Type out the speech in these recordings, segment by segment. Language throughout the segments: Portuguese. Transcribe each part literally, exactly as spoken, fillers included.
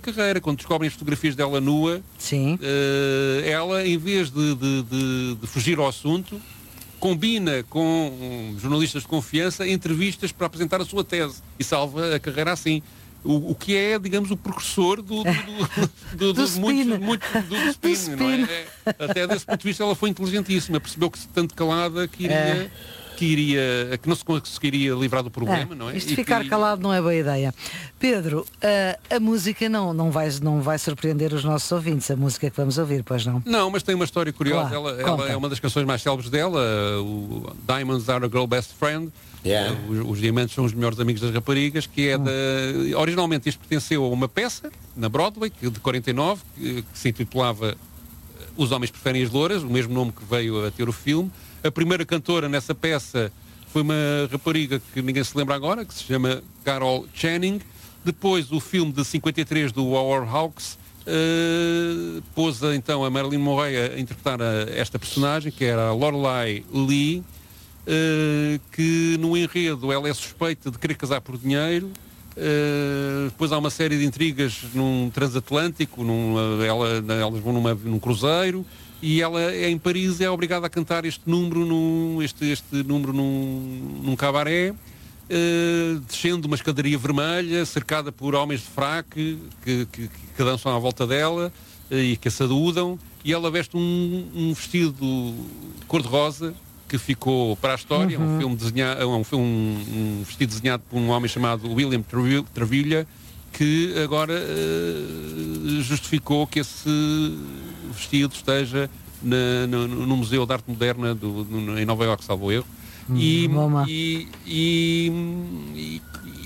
carreira. Quando descobrem as fotografias dela nua, Sim. Uh, ela, em vez de, de, de, de fugir ao assunto, combina com um, jornalistas de confiança entrevistas para apresentar a sua tese e salva a carreira assim. O, o que é, digamos, o precursor do, do, do, do, do do, muito, spin. muito, do, do spin, Do spin. não é? É, até desse ponto de vista ela foi inteligentíssima, percebeu que tanto calada que iria... É. que iria, que não se conseguiria livrar do problema, É, não é? isto E ficar que... calado não é boa ideia. Pedro, a, a música não, não, vai, não vai surpreender os nossos ouvintes, a música que vamos ouvir, pois não? Não, mas tem uma história curiosa. Claro, ela, conta. ela é uma das canções mais célebres dela, o Diamonds Are a Girl Best Friend. Yeah. Os, os diamantes são os melhores amigos das raparigas, que é Hum. da... Originalmente isto pertenceu a uma peça, na Broadway, que- de quarenta e nove, que, que se intitulava Os Homens Preferem as Louras, o mesmo nome que veio a ter o filme. A primeira cantora nessa peça foi uma rapariga que ninguém se lembra agora, que se chama Carol Channing. Depois o filme de cinquenta e três do Howard Hawks uh, pôs então a Marilyn Monroe a interpretar a, esta personagem, que era a Lorelai Lee, uh, que no enredo ela é suspeita de querer casar por dinheiro. Uh, depois há uma série de intrigas num transatlântico, num, uh, ela, elas vão numa, num cruzeiro, e ela é em Paris, é obrigada a cantar este número num, este, este número num, num cabaré, uh, descendo uma escadaria vermelha, cercada por homens de fraque que, que, que dançam à volta dela uh, e que a saúdam, e ela veste um, um vestido cor-de-rosa que ficou para a história. Uhum. um filme desenhado, é um, filme, um vestido desenhado por um homem chamado William Travilha, que agora uh, justificou que esse vestido esteja na, no, no Museu de Arte Moderna do, no, em Nova Iorque, salvo erro. Hum, e, Roma. e, e, e,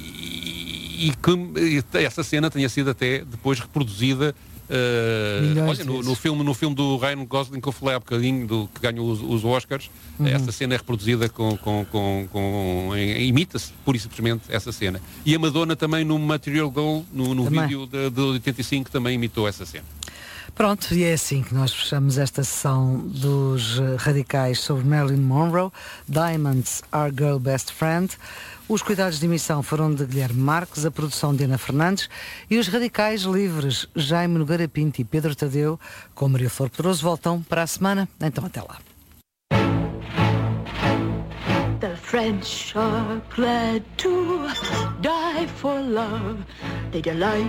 e, e que essa cena tenha sido até depois reproduzida. Uh, Milhões olha, de no, vezes. no, filme, no filme do Ryan Gosling, que eu falei há bocadinho, do, que ganhou os, os Oscars, Uhum. essa cena é reproduzida com, com, com, com em- imita-se pura e simplesmente essa cena. E a Madonna também no Material Girl, no, no Também. vídeo de, de oitenta e cinco, também imitou essa cena. Pronto, e é assim que nós fechamos esta sessão dos eh, radicais sobre Marilyn Monroe. Diamonds Are Girl Best Friend. Os cuidados de emissão foram de Guilherme Marques, a produção de Ana Fernandes, e os radicais livres Jaime Nogueira Pinto e Pedro Tadeu, com Maria Flor Pedroso, voltam para a semana. Então até lá. The French are glad to die for love. They delight